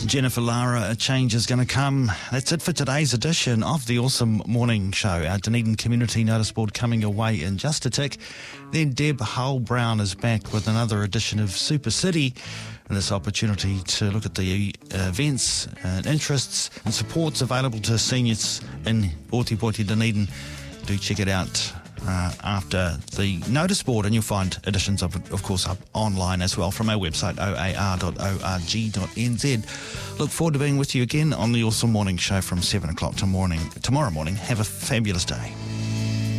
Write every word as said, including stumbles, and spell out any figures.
Jennifer Lara, a change is going to come. That's it for today's edition of the Awesome Morning Show. Our Dunedin Community Notice Board coming your way in just a tick. Then Deb Hull-Brown is back with another edition of Super City, and this opportunity to look at the uh, events and interests and supports available to seniors in Ōtepoti Dunedin. Do check it out Uh, after the notice board, and you'll find editions of it, of course, up online as well from our website, o a r dot org dot n z. Look forward to being with you again on the Awesome Morning Show from seven o'clock tomorrow morning. Tomorrow morning. Have a fabulous day.